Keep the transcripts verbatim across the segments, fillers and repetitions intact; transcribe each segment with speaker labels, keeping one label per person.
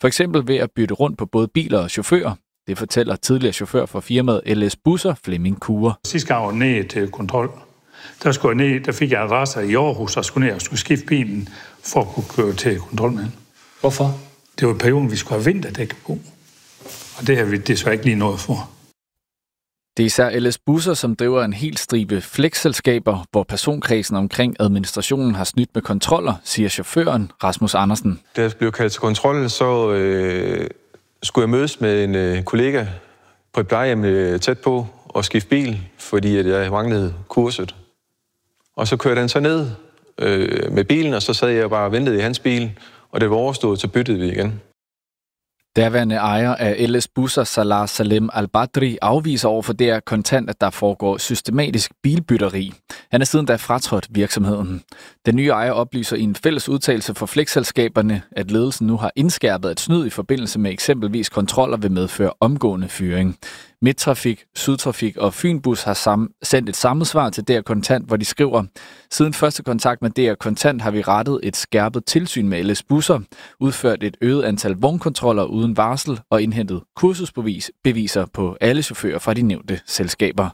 Speaker 1: For eksempel ved at bytte rundt på både biler og chauffører. Det fortæller tidligere chauffør for firmaet L S Busser, Flemming Kure.
Speaker 2: Sidste gang var ned til kontrol. Der skulle jeg ned, der fik jeg adresser i Aarhus og skulle ned og skulle skifte bilen for at kunne køre til kontrol med den.
Speaker 3: Hvorfor?
Speaker 2: Det var perioden, vi skulle have vinterdæk på. Og det har vi desværre ikke lige noget for.
Speaker 1: Det er især L S Busser, som driver en hel stribe flexselskaber, hvor personkredsen omkring administrationen har snydt med kontroller, siger chaufføren Rasmus Andersen.
Speaker 4: Da jeg blev kaldt til kontrol, så øh, skulle jeg mødes med en øh, kollega på et plejehjem øh, tæt på og skifte bil, fordi at jeg manglede kurset. Og så kørte han så ned øh, med bilen, og så sad jeg bare og ventede i hans bil, og det var overstået, så byttede vi igen.
Speaker 1: Derværende ejer af L S Busser, Salah Salem Al-Badri, afviser over for D R Kontant, at der foregår systematisk bilbytteri. Han er siden da fratrådt virksomheden. Den nye ejer oplyser i en fælles udtalelse for flexselskaberne, at ledelsen nu har indskærpet, at snyd i forbindelse med eksempelvis kontroller vil medføre omgående fyring. Midttrafik, Sydtrafik og Fynbus har sammen, sendt et samlet svar til D R Kontant, hvor de skriver: Siden første kontakt med D R Kontant har vi rettet et skærpet tilsyn med L S Busser, udført et øget antal vognkontroller uden varsel og indhentet kursusbeviser på alle chauffører fra de nævnte selskaber.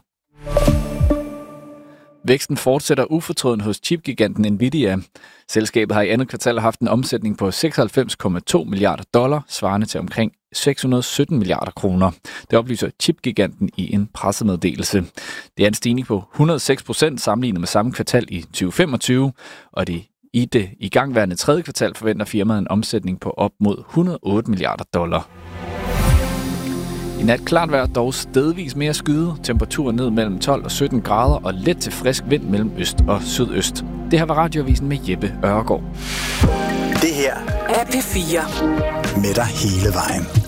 Speaker 1: Væksten fortsætter ufortrødent hos chipgiganten Nvidia. Selskabet har i andet kvartal haft en omsætning på seksoghalvfems komma to milliarder dollar, svarende til omkring seks hundrede og sytten milliarder kroner. Det oplyser chipgiganten i en pressemeddelelse. Det er en stigning på et hundrede og seks procent sammenlignet med samme kvartal i tyve femogtyve, og det i det igangværende tredje kvartal forventer firmaet en omsætning på op mod et hundrede og otte milliarder dollar. I nat klart vejr, dog stedvis mere skyde, temperaturer ned mellem tolv og sytten grader og let til frisk vind mellem øst og sydøst. Det her var Radioavisen med Jeppe Ørgaard.
Speaker 5: Det her er P fire. Med dig hele vejen.